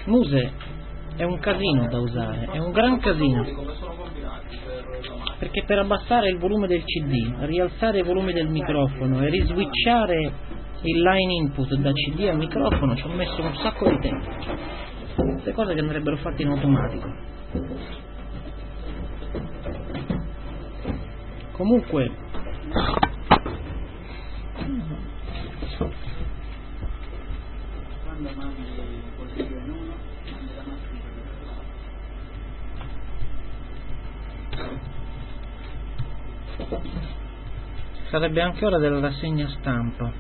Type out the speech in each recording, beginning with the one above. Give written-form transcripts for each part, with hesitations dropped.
Muse è un casino da usare, è un gran casino, perché per abbassare il volume del CD, rialzare il volume del microfono e riswitchare il line input da CD al microfono ci ho messo un sacco di tempo. Queste cose che andrebbero fatte in automatico. Comunque sarebbe anche ora della rassegna stampa.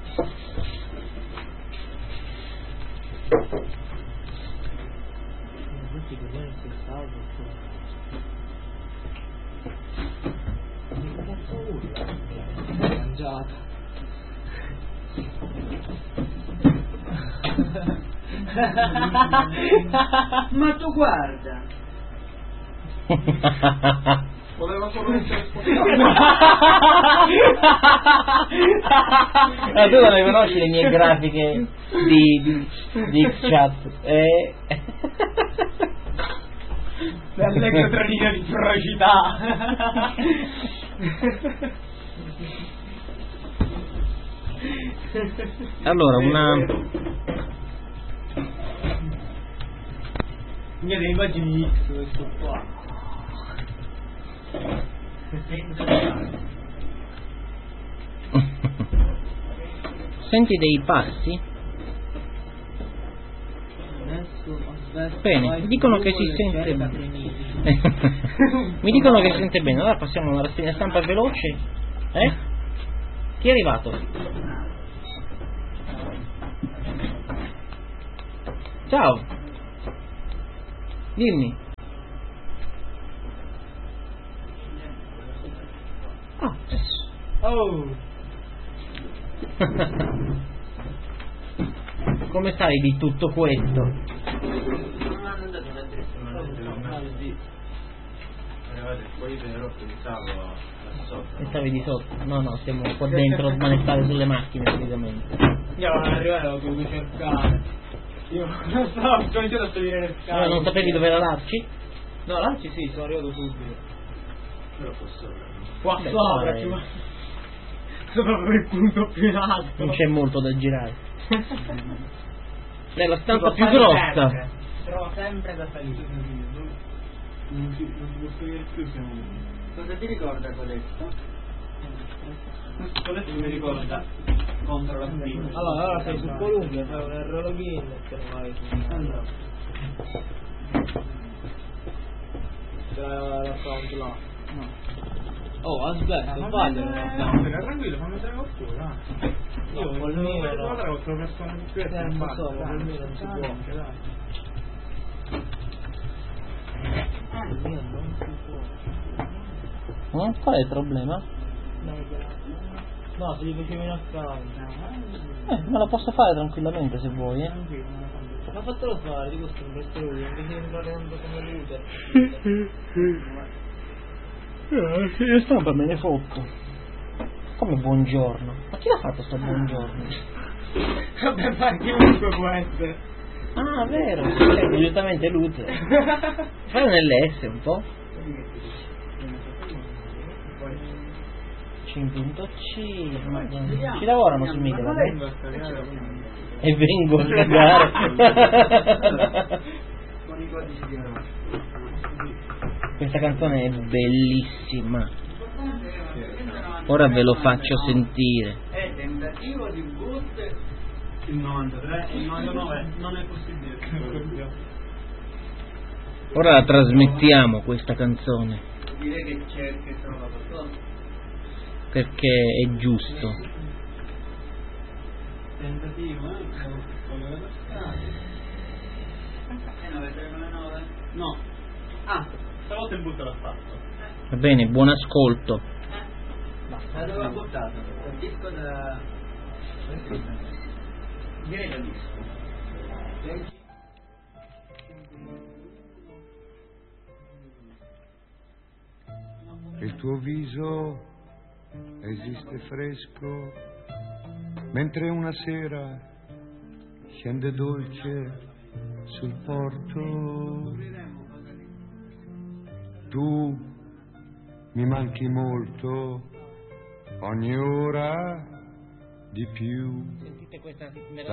Ma tu guarda. Voleva solo essere Ma tu non conosci le mie grafiche di X-Chat? L'allegro tradito di ferocità. Allora, Mia delle immagini X questo qua. Senti dei passi? Bene, mi dicono che si sente bene. Mi dicono che si sente bene. Allora passiamo alla rassegna stampa veloce. Chi è arrivato? Ciao. Dimmi. Oh. Come sai di tutto questo? E stavi di sotto? No, siamo qua dentro a smanettare sulle macchine praticamente. Io non arrivare, l'ho dovuto cercare. Io non so, ho cominciato a salire le scale. Non sapevi dove era l'Arci? No, l'Arci sì, sono arrivato subito. Però posso. Qua sopra, sono proprio il punto più in alto. Non c'è molto da girare. È la stanza più grossa. Trovo sempre da salire. Non si può sapere più, siamo. Cosa ti ricorda Coletto? Coletto mi ricorda contro la spina. Allora sei su Columbia, fai un orologino e te ne vai su. C'è l'account là. No. Oh, aspetta, sbaglio. No, tranquillo, fammi usare il tuo, dai. Io col mio ho trovato persone più spierte. non so, col mio non si può. Il mio non si può. Qual è il problema? No, se li facevi in account. Me lo posso fare tranquillamente se vuoi, Ma fatelo fare, di questo investe lui, invece di entrare come router. Io stampa me ne fotto. Come buongiorno? Ma chi l'ha fatto sto buongiorno? Vabbè, ma chiunque può essere. Ah, vero, giustamente Luther. Fai un LS un po'. 5.5 ci lavorano su Mega e vengo a giocare. Questa canzone è bellissima. Ora ve lo faccio sentire. È tentativo di boot il 93 e il 99 non è possibile. Ora la trasmettiamo questa canzone. Direi che c'è che trova qualcosa. Perché è giusto. Tentativo, no. Ah, stavolta il boot l'ha fatto. Va bene, buon ascolto. Ma dove ha buttato? Il disco da. Direi da disco. Il tuo viso esiste fresco, mentre una sera scende dolce sul porto. Tu mi manchi molto, ogni ora di più. Sentite questa